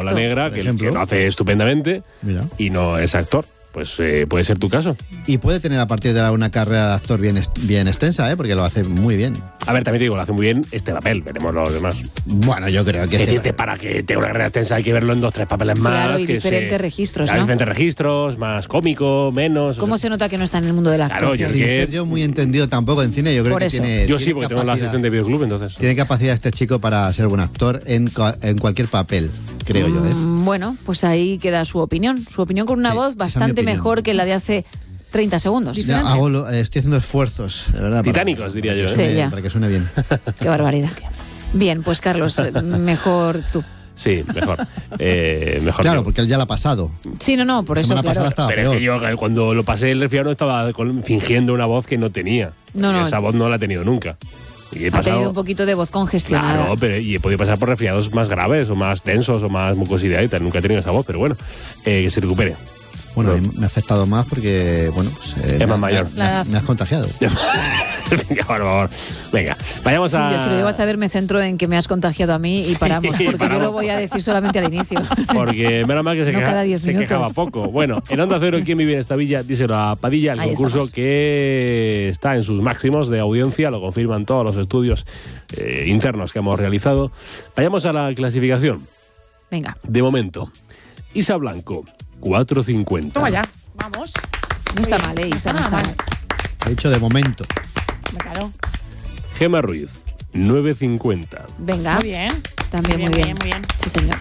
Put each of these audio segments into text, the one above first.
Bola Negra, que lo hace estupendamente. Mira. Y no es actor. Pues puede ser tu caso. Y puede tener a partir de ahora una carrera de actor bien extensa, porque lo hace muy bien. A ver, también te digo, lo hace muy bien este papel, veremos los demás. Bueno, yo creo que para que tenga una carrera extensa hay que verlo en 2-3 papeles más. Claro, y diferentes registros, ¿no? Diferentes registros, más cómico, menos. ¿Cómo se nota que no está en el mundo de la actuación? Claro, sin ser yo muy entendido tampoco en cine, yo creo que tiene. Yo sí, porque tengo la asistente de videoclub, entonces. Tiene capacidad este chico para ser buen actor en cualquier papel, creo yo. Bueno, pues ahí queda su opinión. Su opinión con una voz bastante mejor que la de hace 30 segundos. Estoy haciendo esfuerzos, de verdad. Titánicos, diría yo. Sí, ya. Para que suene bien. Qué barbaridad. Bien, pues Carlos, mejor tú. Sí, mejor. Mejor claro, porque él ya lo ha pasado. Sí, no, por eso. La semana pasada estaba pero peor. Es que yo cuando lo pasé el resfriado estaba fingiendo una voz que no tenía. No. Esa voz no la he tenido nunca. Y ha tenido un poquito de voz congestionada. Claro, y he podido pasar por resfriados más graves o más densos o más mucosidad y tal. Nunca he tenido esa voz, pero bueno, que se recupere. Bueno, me ha afectado más porque, bueno, pues, es más mayor. Me has contagiado. Venga, por favor. Venga, vayamos a... Yo, si lo llevas a ver, me centro en que me has contagiado a mí y paramos, porque yo lo voy a decir solamente al inicio. Porque menos mal que se quejaba poco. Bueno, en Onda Cero, ¿quién vive en esta villa? Díselo a Padilla, el Ahí concurso estamos. Que está en sus máximos de audiencia, lo confirman todos los estudios internos que hemos realizado. Vayamos a la clasificación. Venga. De momento, Isa Blanco, 4.50. Toma ya, vamos. No está mal, Isa, no está mal. He dicho de momento. Claro. Gemma Ruiz, 9.50. Venga. Muy bien. También muy bien. Sí, señor.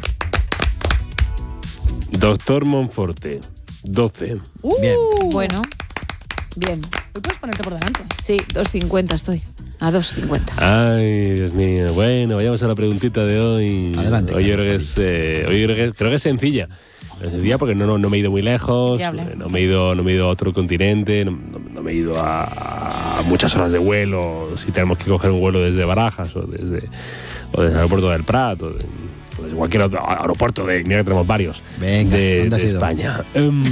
Doctor Monforte, 12. Bien. Bueno, bien. Hoy puedes ponerte por delante. Sí, 2.50 estoy. A 2.50. Ay, Dios mío. Bueno, vayamos a la preguntita de hoy. Adelante. Hoy creo que es sencilla. Es sencilla porque no me he ido muy lejos, no me he ido a otro continente, no me he ido a muchas horas de vuelo. Si tenemos que coger un vuelo desde Barajas o desde el aeropuerto del Prat o desde cualquier otro aeropuerto, mira que tenemos varios, venga, de España.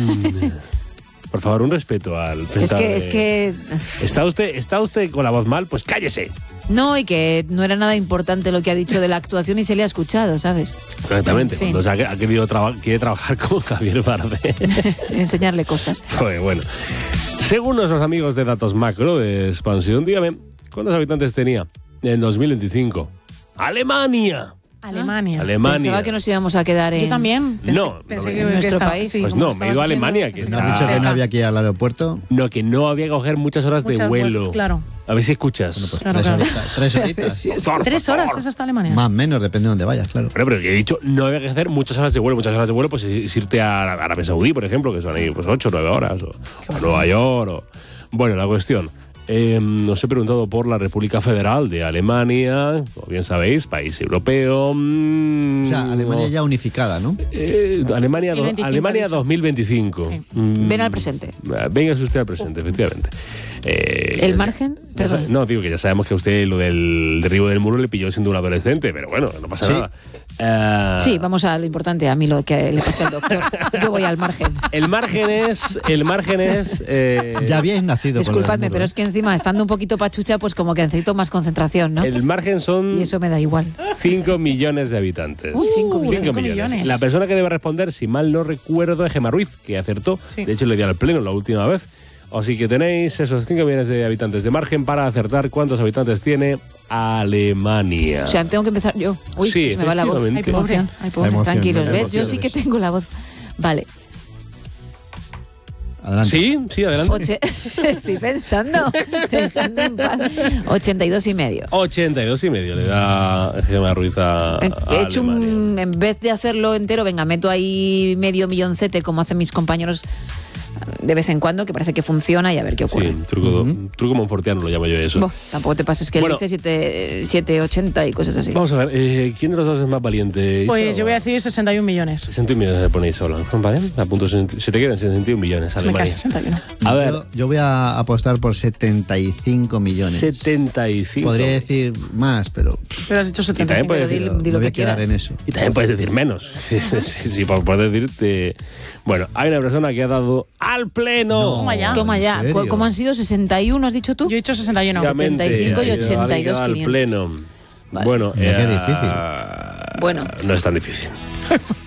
Por favor, un respeto al presentador. Es que ¿Está usted con la voz mal? Pues cállese. no, y que no era nada importante lo que ha dicho de la actuación y se le ha escuchado, ¿sabes? Exactamente. En fin. Entonces quiere trabajar con Javier Bardem. Enseñarle cosas. Pues bueno. Según nuestros amigos de Datos Macro de Expansión, dígame, ¿cuántos habitantes tenía en 2025? ¡Alemania! Alemania. Pensaba que nos íbamos a quedar en... Yo también. Pensé que en nuestro país. Pues no, me he ido a Alemania. ¿No has dicho que no había que ir al aeropuerto? No, que no había que coger muchas horas de vuelo. Vueltas, claro. A ver si escuchas. Bueno, pues Claro, 3 horitas. 3 horas es hasta Alemania. Más o menos, depende de dónde vayas, claro. Pero que he dicho, no había que hacer muchas horas de vuelo. Muchas horas de vuelo, pues es irte a Arabia Saudí, por ejemplo, que son ahí pues 8 o 9 horas. O a Nueva York. Bueno, la cuestión. Os he preguntado por la República Federal de Alemania, como bien sabéis, país europeo. O sea, Alemania ya unificada, ¿no? Alemania 2025. 2025. Sí. Ven al presente. Véngase usted al presente, efectivamente. ¿El margen? Perdón. No, digo que ya sabemos que a usted lo del derribo del muro le pilló siendo un adolescente, pero bueno, no pasa nada. Sí, vamos a lo importante, a mí lo que le pasa al doctor. Yo voy al margen. El margen es ya habíais nacido. Disculpadme, pero es que encima, estando un poquito pachucha, pues como que necesito más concentración, ¿no? El margen son... Y eso me da igual. 5 millones de habitantes. 5 millones. La persona que debe responder, si mal no recuerdo, es Gemma Ruiz, que acertó. Sí. De hecho, le di al pleno la última vez. Así que tenéis esos 5 millones de habitantes de margen para acertar cuántos habitantes tiene Alemania. O sea, tengo que empezar yo. Uy, Sí, se me va la voz. Hay efectivamente. emoción. Hay emoción, Tranquilos, hay ¿ves? Yo sí que tengo la voz. Vale. Adelante. Sí, adelante. Estoy pensando. Dejadme en paz. 82,5. 82,5 le da Gemma Ruiz a He hecho Alemania. en vez de hacerlo entero, venga, meto ahí medio milloncete como hacen mis compañeros de vez en cuando, que parece que funciona y a ver qué ocurre. Sí, truco monfortiano lo llamo yo eso. Tampoco te pases que Bueno. le dice 780 y cosas así. Vamos a ver, ¿quién de los dos es más valiente? Pues Isa yo voy a o- decir 61 millones. 61 millones le ponéis sola, ¿vale? A punto, se te quedan 61 millones, Se me queda Alemania. 61. A ver, Yo voy a apostar por 75 millones. 75. Podría decir más, pero Pero has dicho Y también 75. puedes Pero decir, di me lo voy a que quedar quieras. en eso. y también puedes decir menos. Sí, puedes decirte. Bueno, hay una persona que ha dado al pleno. Toma ya. Toma ya. ¿en serio? ¿Cómo han sido? 61, ¿has dicho tú? Yo he dicho 61. Efectivamente, 75 y ha ido 82, al 500. pleno. Vale. Bueno, Mira qué difícil. Bueno. no es tan difícil.